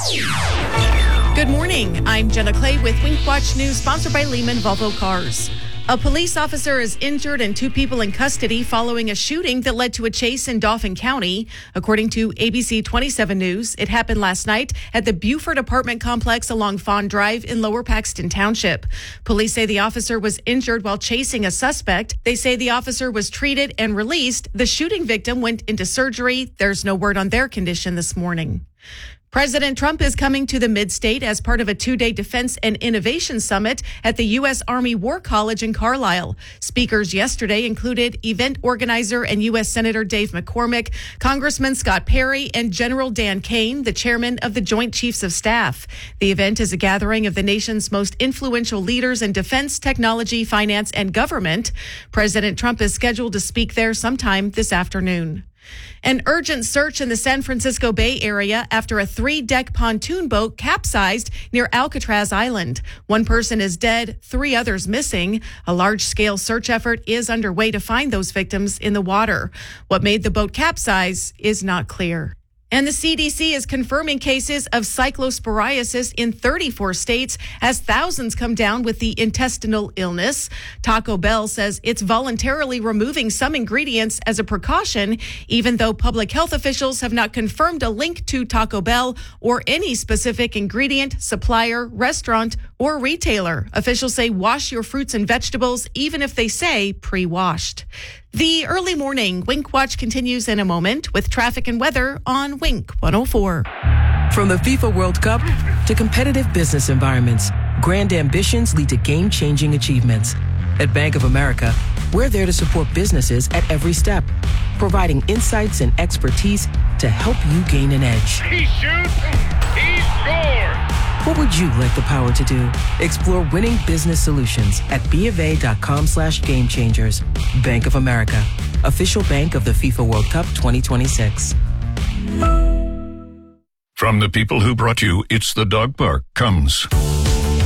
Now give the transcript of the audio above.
Good morning. I'm Jenna Clay with Wink Watch News, sponsored by Lehman Volvo Cars. A police officer is injured and 2 people in custody following a shooting that led to a chase in Dauphin County. According to ABC 27 News, it happened last night at the Buford apartment complex along Fawn Drive in Lower Paxton Township. Police say the officer was injured while chasing a suspect. They say the officer was treated and released. The shooting victim went into surgery. There's no word on their condition this morning. President Trump is coming to the Mid-State as part of a 2-day Defense and Innovation Summit at the U.S. Army War College in Carlisle. Speakers yesterday included event organizer and U.S. Senator Dave McCormick, Congressman Scott Perry, and General Dan Kane, the chairman of the Joint Chiefs of Staff. The event is a gathering of the nation's most influential leaders in defense, technology, finance, and government. President Trump is scheduled to speak there sometime this afternoon. An urgent search in the San Francisco Bay Area after a 3-deck pontoon boat capsized near Alcatraz Island. 1 person is dead, 3 others missing. A large-scale search effort is underway to find those victims in the water. What made the boat capsize is not clear. And the CDC is confirming cases of cyclosporiasis in 34 states as thousands come down with the intestinal illness. Taco Bell says it's voluntarily removing some ingredients as a precaution, even though public health officials have not confirmed a link to Taco Bell or any specific ingredient, supplier, restaurant, or retailer. Officials say wash your fruits and vegetables, even if they say pre-washed. The early morning Wink Watch continues in a moment with traffic and weather on Wink 104. From the FIFA World Cup to competitive business environments, grand ambitions lead to game-changing achievements. At Bank of America, we're there to support businesses at every step, providing insights and expertise to help you gain an edge. He shoots, he scores! What would you like the power to do? Explore winning business solutions at BofA.com/gamechangers. Bank of America, official bank of the FIFA World Cup 2026. From the people who brought you It's the Dog Park comes